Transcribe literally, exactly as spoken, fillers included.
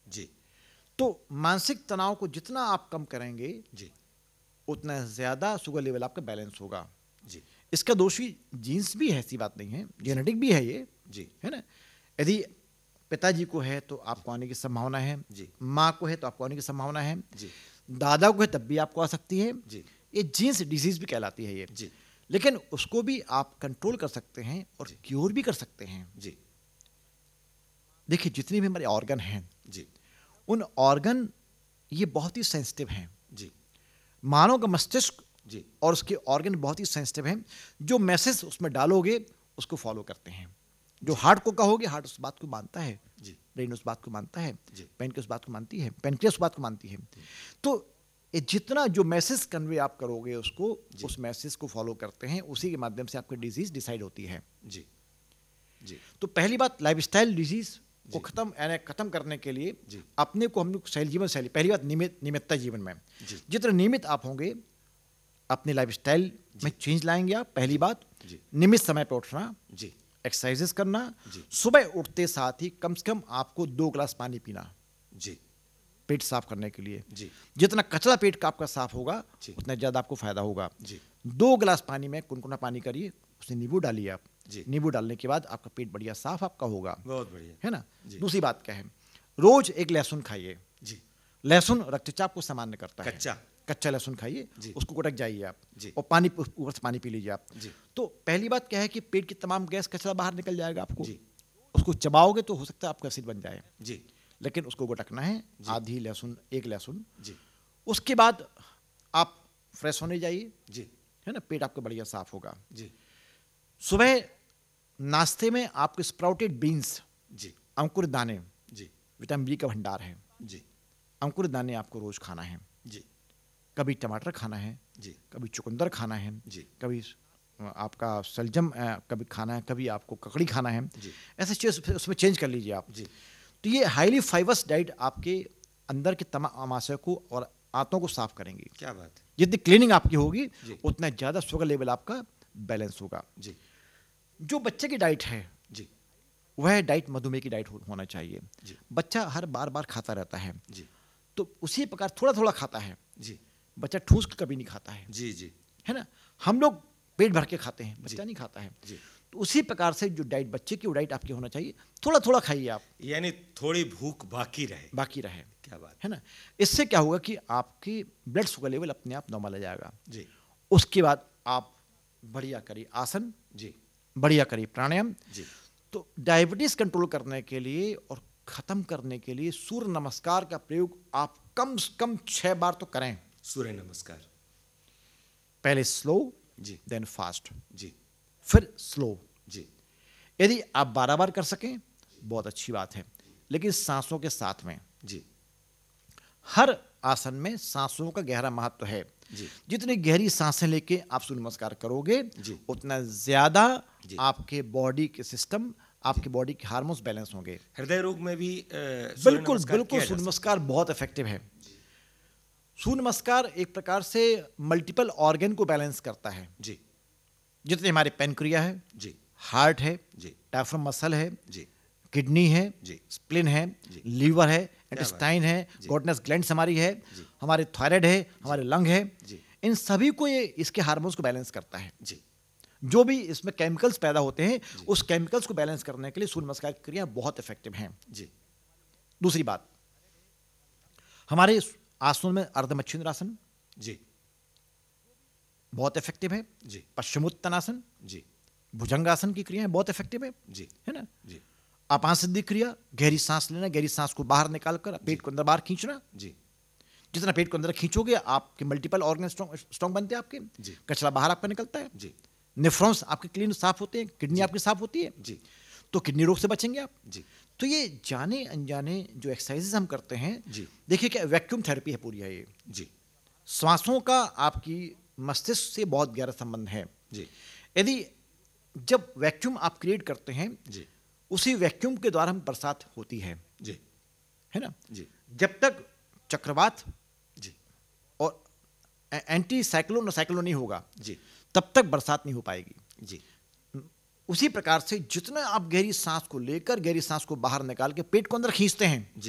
जी। तो मानसिक तनाव को जितना आप कम करेंगे जी। उतना ज़्यादा शुगर लेवल आपका बैलेंस होगा। जी। इसका दोषी जीन्स भी है, ऐसी बात नहीं है, जेनेटिक भी है ये, जी। है ना। यदि पिताजी को है तो आपको आने की संभावना है, जी। माँ को है तो आपको आने की संभावना है, जी। दादा को है तब भी आपको आ सकती है। जी। ये जीन्स डिजीज भी कहलाती है ये। जी। लेकिन उसको भी आप कंट्रोल कर सकते हैं और क्योर भी कर सकते हैं। जी। देखिए, जितने भी हमारे ऑर्गन हैं, जी। उन ऑर्गन ये बहुत ही सेंसिटिव हैं। जी। मानव का मस्तिष्क जी। और उसके ऑर्गन बहुत ही सेंसिटिव हैं। जो मैसेज उसमें डालोगे उसको फॉलो करते हैं। जो हार्ट को कहोगे, हार्ट उस बात को मानता है, जी। ब्रेन उस बात को मानता है, जी। पेनक्रियास उस बात को मानती है, पेनक्रियास उस बात को मानती है। तो ये जितना जो मैसेज कन्वे आप करोगे उसको, उस मैसेज को फॉलो करते हैं, उसी के माध्यम से आपकी डिजीज डिसाइड होती है। जी। जी। तो पहली बात, लाइफस्टाइल डिजीज को खत्म यानी खत्म करने के लिए जी। अपने को हम लोग शैली जीवन शैली, पहली बात नियमित नियमितता जीवन में, जी। जितना नियमित आप होंगे अपने लाइफस्टाइल में चेंज लाएंगे आप। पहली बात, जी। नियमित समय पर उठना, जी। एक्सरसाइजेस करना, जी। सुबह उठते साथ ही कम से कम आपको दो गिलास पानी पीना, जी। पेट साफ करने के लिए। जी। जितना कचरा पेट का आपका साफ होगा जी। उतना ज़्यादा आपको फायदा होगा। जी। दो गिलास पानी में कुनकुना पानी करिए, उसमें नींबू डालिए आप। जी। नींबू डालने के बाद आपका पेट बढ़िया साफ आपका होगा, बहुत बढ़िया, है ना। जी। दूसरी बात क्या है, रोज एक लहसुन खाइए। जी। लहसुन रक्तचाप को सामान्य करता है। कच्चा कच्चा लहसुन खाइए, उसको कुटक जाइए आप, जी। और पानी ऊपर से पानी पी लीजिए आप। जी। तो पहली बात क्या है कि पेट की तमाम गैस कचरा बाहर निकल जाएगा आपको। जी। उसको चबाओगे तो हो सकता है आपका एसिड बन जाए। जी। लेकिन उसको गुटकना है, आधी लहसुन, एक लहसुन। जी। उसके बाद आप फ्रेश होने जाइए, जी। है ना, पेट आपका बढ़िया साफ होगा। जी। सुबह नाश्ते में आपके स्प्राउटेड बीन्स, जी। अंकुर दाने, जी। विटामिन बी का भंडार है। जी। अंकुर दाने आपको रोज खाना है। जी। कभी टमाटर खाना है, जी। कभी चुकंदर खाना है, जी। कभी आपका सलजम कभी खाना है, कभी आपको ककड़ी खाना है। जी। ऐसे चीज उसमें चेंज कर लीजिए आप। जी। तो ये हाईली फाइबर्स डाइट आपके अंदर के तमाम आमाशय को और आंतों को साफ करेंगी। क्या बात है। जितनी क्लीनिंग आपकी होगी जी। उतना ज़्यादा शुगर लेवल आपका बैलेंस होगा। जी। जो बच्चे की डाइट है, जी। वह डाइट मधुमेह की डाइट हो, होना चाहिए। जी। बच्चा हर बार बार खाता रहता है, जी। तो उसी प्रकार थोड़ा थोड़ा खाता है। जी। बच्चा ठूस के कभी नहीं खाता है, जी। जी। है ना। हम लोग पेट भर के खाते हैं, बच्चा नहीं खाता है। जी। तो उसी प्रकार से जो डाइट बच्चे की, वो डाइट आपकी होना चाहिए। थोड़ा थोड़ा खाइए आप, यानी थोड़ी भूख बाकी रहे। बाकी रहे। क्या बात है ना। इससे क्या होगा कि आपकी ब्लड शुगर लेवल अपने आप नॉर्मल आ जाएगा। जी। उसके बाद आप बढ़िया करिए आसन, जी। बढ़िया करिए प्राणायाम। जी। तो डायबिटीज कंट्रोल करने के लिए और खत्म करने के लिए सूर्य नमस्कार का प्रयोग आप कम से कम छह बार तो करें। सूर्य नमस्कार, पहले स्लो, जी। देन फास्ट, जी। फिर स्लो। जी। यदि आप बारह बार कर सकें बहुत अच्छी बात है, लेकिन सांसों के साथ में। जी। हर आसन में सांसों का गहरा महत्व है। जी। जितनी गहरी सांसें लेके आप सूर्य नमस्कार करोगे, जी। उतना ज्यादा जी। आपके बॉडी के सिस्टम, आपके बॉडी के हार्मोन्स बैलेंस होंगे। हृदय रोग में भी अ, सूर्य बिल्कुल नमस्कार बिल्कुल किया जा सूर्य सकता नमस्कार बहुत इफेक्टिव है। सूर्य नमस्कार एक प्रकार से मल्टीपल ऑर्गन को बैलेंस करता है। है। जी। जितने हमारे पेनक्रिया है, जी। हार्ट है, जी। डायफ्राम मसल है, जी। किडनी है, जी। स्प्लिन है, जी। लीवर है, बात इंटेस्टाइन है, जी। गॉडनेस ग्लैंड्स हमारी है, जी। हमारे थायराइड है, हमारे लंग है। जी। इन सभी को ये इसके हार्मोन्स को बैलेंस करता है। जी। जो भी इसमें केमिकल्स पैदा होते हैं, उस केमिकल्स को बैलेंस करने के लिए सूर्य नमस्कार की क्रिया बहुत इफेक्टिव हैं। जी। दूसरी बात, हमारे आसनों में अर्धमच्छिंद्रासन जी। बहुत इफेक्टिव है। जी। पश्चिमोत्तानासन, जी। भुजंगासन की क्रियाएं बहुत इफेक्टिव है, जी। है ना। जी। आपान सिद्धि क्रिया, गहरी सांस लेना, गहरी सांस को बाहर निकालकर पेट को अंदर बाहर खींचना। जी। जितना पेट को अंदर खींचोगे आपके मल्टीपल ऑर्गन स्ट्रॉन्ग बनते हैं आपके। जी। कचरा बाहर आपका निकलता है। जी। नेफ्रॉन्स आपके क्लीन साफ होते हैं, किडनी आपकी साफ होती है। जी। तो किडनी रोग से बचेंगे आप। जी। तो ये जाने अनजाने जो एक्सरसाइजेज हम करते हैं, जी। देखिए क्या वैक्यूम थेरेपी है पूरी है ये। जी। श्वासों का आपकी मस्तिष्क से बहुत गहरा संबंध है। जी। यदि जब वैक्यूम आप क्रिएट करते हैं, जी। उसी वैक्यूम के द्वारा हम बरसात होती है, जी। है ना। जी। जब तक चक्रवात जी। और एंटी साइक्लोन और साइक्लोन नहीं होगा, जी। तब तक बरसात नहीं हो पाएगी। जी। उसी प्रकार से जितना आप गहरी सांस को लेकर गहरी सांस को बाहर निकाल के पेट को अंदर खींचते हैं,